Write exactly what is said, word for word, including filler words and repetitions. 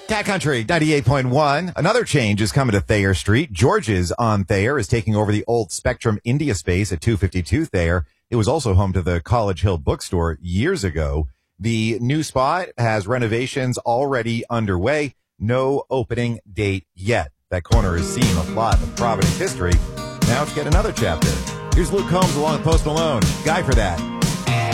Cat Country ninety-eight point one. Another change is coming to Thayer Street. George's on Thayer is taking over the old Spectrum India space at two fifty-two Thayer. It was also home to the College Hill bookstore years ago. The new spot has renovations already underway. No opening date yet. That corner has seen a lot of Providence history. Now let's get another chapter. Here's Luke Combs along with Post Malone. Guy for that.